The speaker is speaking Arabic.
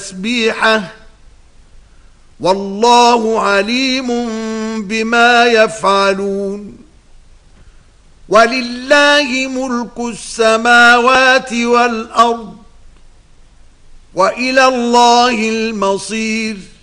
تسبيحه والله عليم بما يفعلون ولله ملك السماوات والأرض وإلى الله المصير